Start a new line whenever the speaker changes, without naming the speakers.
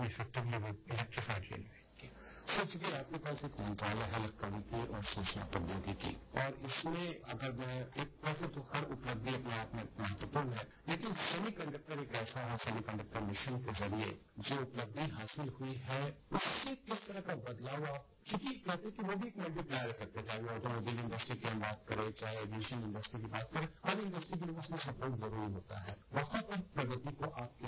effectively with electrified railway.
Sir, चूंकि आपके पास एक मंत्रालय है इलेक्ट्रॉनिकी और सूचना प्रौद्योगिकी, और इसमें अगर मैं एक वैसे तो हर उपलब्धि अपने आप में महत्वपूर्ण है, लेकिन सेमीकंडक्टर एक ऐसा है, सेमीकंडक्टर मिशन के जरिए जो उपलब्धि हासिल हुई है, उससे किस तरह का बदलाव आप, चूंकि कहते हैं कि वो भी एक मल्टीप्लायर इफेक्ट है, चाहे वो ऑटोमोबाइल इंडस्ट्री की हम बात करें, चाहे एविएशन इंडस्ट्री की बात करें, हर इंडस्ट्री के लिए उसमें सपोर्ट जरूरी होता है, वहां पर प्रगति को आप